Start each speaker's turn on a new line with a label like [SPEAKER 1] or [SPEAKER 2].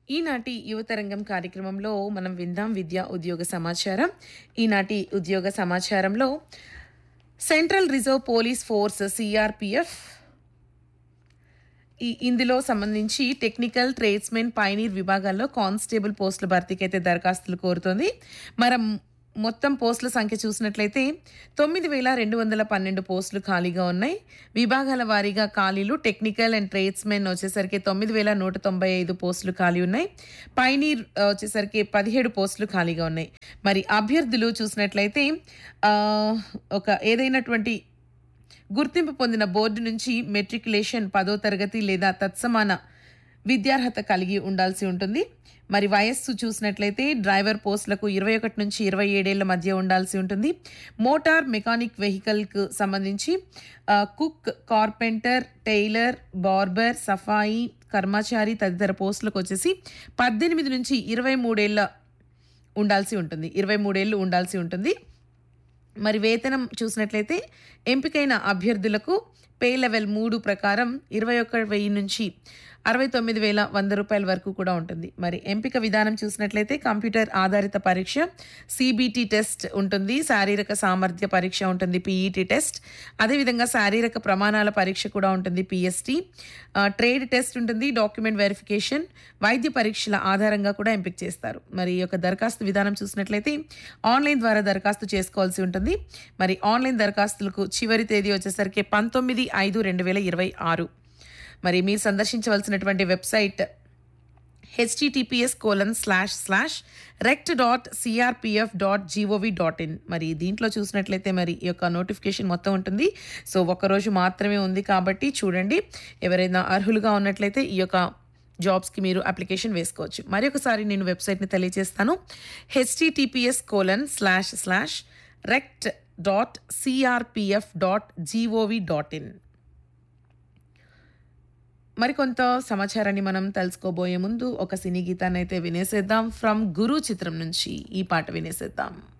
[SPEAKER 1] ఈనాటి యువతరంగం కార్యక్రమంలో మనం విందాం విద్యా ఉద్యోగ సమాచారం. ఈనాటి ఉద్యోగ సమాచారంలో central reserve police force CRPF ఇందులో సంబంధించి టెక్నికల్, ట్రేడ్స్‌మెన్, పైనీర్ విభాగాల్లో కానిస్టేబుల్ పోస్టుల భర్తీకి అయితే దరఖాస్తులు కోరుతోంది. మనం మొత్తం పోస్టుల సంఖ్య చూసినట్లయితే 9,212 పోస్టులు ఖాళీగా ఉన్నాయి. విభాగాల వారీగా ఖాళీలు టెక్నికల్ అండ్ ట్రేడ్స్‌మెన్ వచ్చేసరికి 9,195 పోస్టులు ఖాళీ ఉన్నాయి. పైనీర్ వచ్చేసరికి 17 పోస్టులు ఖాళీగా ఉన్నాయి. మరి అభ్యర్థులు చూసినట్లయితే ఒక ఏదైనటువంటి గుర్తింపు పొందిన బోర్డు నుంచి మెట్రికులేషన్ 10వ తరగతి లేదా తత్సమాన విద్యార్హత కలిగి ఉండాల్సి ఉంటుంది. మరి వయస్సు చూసినట్లయితే డ్రైవర్ పోస్టులకు 21 నుంచి 27 ఏళ్ల మధ్య ఉండాల్సి ఉంటుంది. మోటార్ మెకానిక్ వెహికల్కు సంబంధించి కుక్, కార్పెంటర్, టైలర్, బార్బర్, సఫాయి కర్మచారి తదితర పోస్టులకు వచ్చేసి 18 నుంచి 23 ఏళ్ల ఉండాల్సి ఉంటుంది. 23 ఏళ్లు ఉండాల్సి ఉంటుంది. మరి వేతనం చూసినట్లయితే ఎంపికైన అభ్యర్థులకు పే లెవెల్ 3 ప్రకారం 21,000 నుంచి 69,100 రూపాయల వరకు కూడా ఉంటుంది. మరి ఎంపిక విధానం చూసినట్లయితే కంప్యూటర్ ఆధారిత పరీక్ష, సిబిటి టెస్ట్ ఉంటుంది, శారీరక సామర్థ్య పరీక్ష ఉంటుంది, పీఈటీ టెస్ట్, అదేవిధంగా శారీరక ప్రమాణాల పరీక్ష కూడా ఉంటుంది, పిఎస్టీ, ట్రేడ్ టెస్ట్ ఉంటుంది, డాక్యుమెంట్ వెరిఫికేషన్, వైద్య పరీక్షల ఆధారంగా కూడా ఎంపిక చేస్తారు. మరి ఈ యొక్క దరఖాస్తు విధానం చూసినట్లయితే ఆన్లైన్ ద్వారా దరఖాస్తు చేసుకోవాల్సి ఉంటుంది. మరి ఆన్లైన్ దరఖాస్తులకు చివరి తేదీ వచ్చేసరికి 19/5/2026. మరి మీరు సందర్శించవలసినటువంటి వెబ్సైట్ https://rect.crpf.gov.in. మరి దీంట్లో చూసినట్లయితే మరి ఈ యొక్క నోటిఫికేషన్ మొత్తం ఉంటుంది. సో ఒక్కరోజు మాత్రమే ఉంది కాబట్టి చూడండి. ఎవరైనా అర్హులుగా ఉన్నట్లయితే ఈ యొక్క జాబ్స్కి మీరు అప్లికేషన్ వేసుకోవచ్చు. మరి ఒకసారి నేను వెబ్సైట్ని తెలియజేస్తాను. https://rect.crpf.gov.in. మరికొంత సమాచారాన్ని మనం తెలుసుకోబోయే ముందు ఒక సినీ గీతాన్ని అయితే వినేసేద్దాం. ఫ్రమ్ గురు చిత్రం నుంచి ఈ పాట వినేసేద్దాం.